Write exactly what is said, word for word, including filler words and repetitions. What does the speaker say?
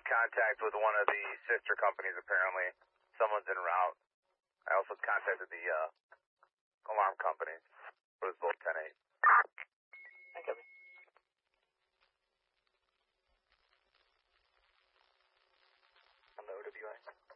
contact with one of the sister companies, apparently. Someone's en route. I also contacted the uh, alarm company for this little ten eight. Okay. On the O W I.